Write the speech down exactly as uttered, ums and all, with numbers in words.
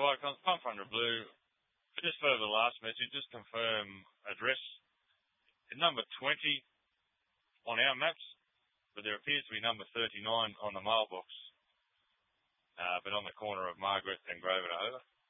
Fire Cons, Pump Thunder Blue. Just for the last message, just confirm address. Number twenty on our maps, but there appears to be number thirty-nine on the mailbox. Uh, but on the corner of Margaret and Grosvenor, over.